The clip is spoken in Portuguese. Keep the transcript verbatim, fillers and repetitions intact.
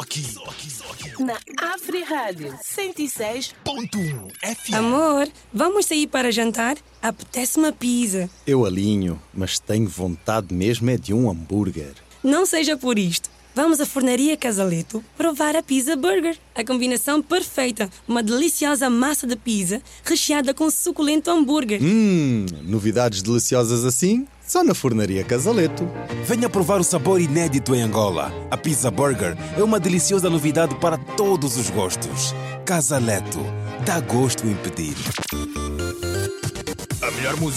aqui, só aqui, só aqui. Na Afri Rádio cento e seis Ponto um F M. Amor, vamos sair para jantar? Apetece uma pizza. Eu alinho, mas tenho vontade mesmo é de um hambúrguer. Não seja por isto. Vamos à Fornaria Casaleto provar a Pizza Burger. A combinação perfeita. Uma deliciosa massa de pizza recheada com suculento hambúrguer. Hum, novidades deliciosas assim? Só na Fornaria Casaleto. Venha provar o sabor inédito em Angola. A Pizza Burger é uma deliciosa novidade para todos os gostos. Casaleto. Dá gosto em pedir. A melhor música.